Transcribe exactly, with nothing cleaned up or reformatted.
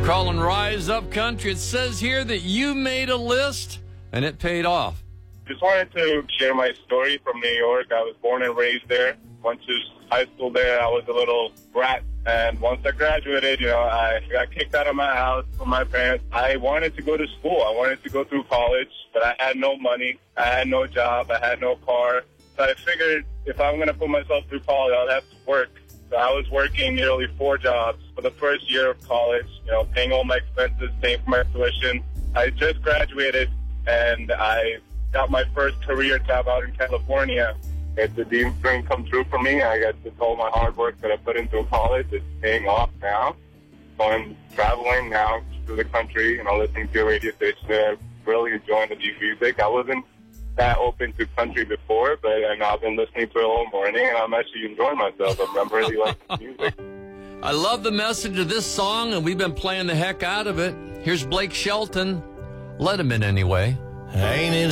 Calling Rise Up Country. It says here that you made a list and it paid off. Just wanted to share my story from New York. I was born and raised there. Went to high school there. I was a little brat. And once I graduated, you know, I got kicked out of my house from my parents. I wanted to go to school. I wanted to go through college, but I had no money. I had no job. I had no car. So I figured if I'm going to put myself through college, I'll have to work. So I was working nearly four jobs for the first year of college, you know, paying all my expenses, paying for my tuition. I just graduated, and I got my first career job out in California. It's a dream come true for me. I guess it's all my hard work that I put into college. It's paying off now. So I'm traveling now through the country, you know, listening to a radio station that I'm really enjoying the deep music. I wasn't that open to country before, but and I've been listening to it all morning, and I'm actually enjoying myself. I'm, I'm really liking the music. I love the message of this song, and we've been playing the heck out of it. Here's Blake Shelton. Let him in anyway. Ain't it